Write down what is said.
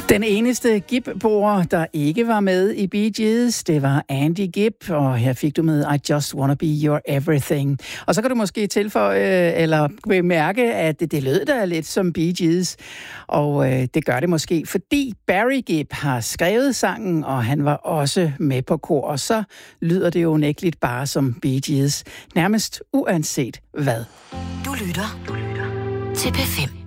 Den eneste Gibb-bruger, der ikke var med i Bee Gees, det var Andy Gibb, og her fik du med I Just Wanna Be Your Everything. Og så kan du måske tilføje eller bemærke, at det lød da lidt som Bee Gees, og det gør det måske, fordi Barry Gibb har skrevet sangen, og han var også med på kor, og så lyder det jo unægteligt bare som Bee Gees, nærmest uanset hvad. Du lytter til P5.